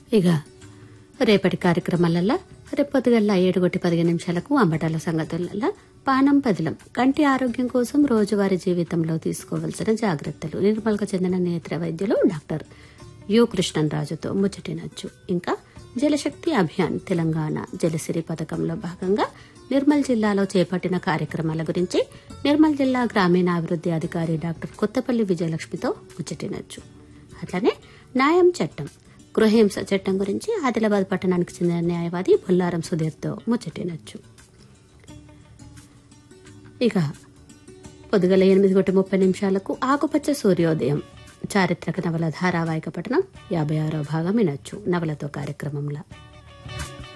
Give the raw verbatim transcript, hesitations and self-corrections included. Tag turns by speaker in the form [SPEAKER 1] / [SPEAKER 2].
[SPEAKER 1] ఇక రేపటి కార్యక్రమాలలో రేపు పొద్దుగల్లా ఏడు గొట్టి పదిహేను నిమిషాలకు అంబటాల సంగతులలో పానం పదిలం కంటి ఆరోగ్యం కోసం రోజువారీ జీవితంలో తీసుకోవాల్సిన జాగ్రత్తలు నిర్మల్కు చెందిన నేత్ర వైద్యులు డాక్టర్ యు కృష్ణరాజుతో ముచ్చటినచ్చు. ఇంకా జలశక్తి అభియాన్ తెలంగాణ జలసిరి పథకంలో భాగంగా నిర్మల్ జిల్లాలో చేపట్టిన కార్యక్రమాల గురించి నిర్మల్ జిల్లా గ్రామీణాభివృద్ధి అధికారి డాక్టర్ కొత్తపల్లి విజయలక్ష్మితో ముచ్చటినచ్చు. అట్లనే న్యాయం చట్టం గృహహింస చట్టం గురించి ఆదిలాబాద్ పట్టణానికి చెందిన న్యాయవాది బొల్లారం సుధీర్తో ముచ్చటినచ్చు. ఇక పొద్దుగల ఎనిమిది గంటల ముప్పై నిమిషాలకు ఆకుపచ్చ సూర్యోదయం చారిత్రక నవల ధారావాహిక పఠనం యాభై ఆరో భాగం వినొచ్చు నవలతో కార్యక్రమంలో.